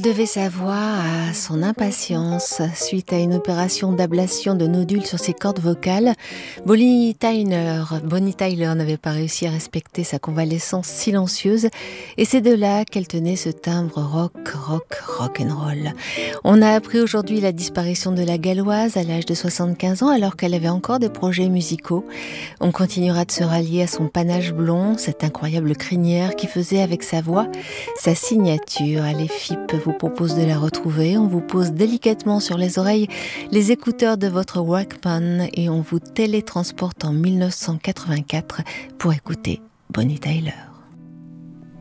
devait sa voix à son impatience suite à une opération d'ablation de nodules sur ses cordes vocales. Bonnie Tyler n'avait pas réussi à respecter sa convalescence silencieuse et c'est de là qu'elle tenait ce timbre rock'n'roll. On a appris aujourd'hui la disparition de la Galloise à l'âge de 75 ans alors qu'elle avait encore des projets musicaux. On continuera de se rallier à son panache blond, cette incroyable crinière qui faisait avec sa voix sa signature. Allez, FIP vous propose de la retrouver. On vous pose délicatement sur les oreilles les écouteurs de votre Walkman et on vous télétransporte en 1984 pour écouter Bonnie Tyler.